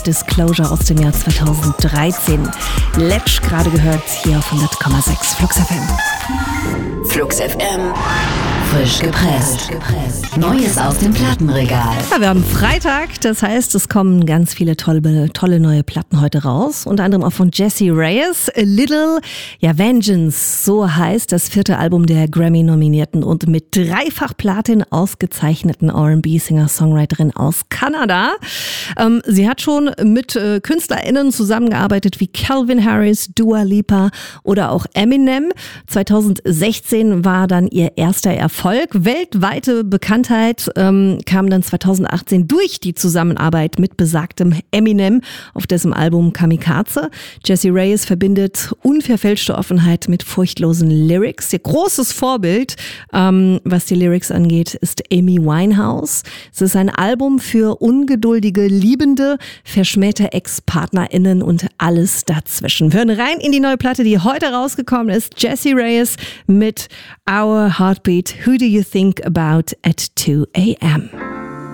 Disclosure aus dem Jahr 2013. Letsch gerade gehört hier auf 100,6 Flux FM. Flux FM. Frisch gepresst. Neues aus dem Plattenregal. Ja, wir haben Freitag, das heißt, es kommen ganz viele tolle neue Platten heute raus. Unter anderem auch von Jessie Reyez, A Little Vengeance. So heißt das 4. Album der Grammy-Nominierten und mit dreifach Platin ausgezeichneten R&B-Singer-Songwriterin aus Kanada. Sie hat schon mit KünstlerInnen zusammengearbeitet wie Calvin Harris, Dua Lipa oder auch Eminem. 2016 war dann ihr erster Erfolg. Weltweite Bekanntheit kam dann 2018 durch die Zusammenarbeit mit besagtem Eminem auf dessen Album Kamikaze. Jessie Reyez verbindet unverfälschte Offenheit mit furchtlosen Lyrics. Ihr großes Vorbild, was die Lyrics angeht, ist Amy Winehouse. Es ist ein Album für ungeduldige Liebende, verschmähte Ex-PartnerInnen und alles dazwischen. Wir hören rein in die neue Platte, die heute rausgekommen ist. Jessie Reyez mit Our Heartbeat. Who do you think about at 2 a.m.?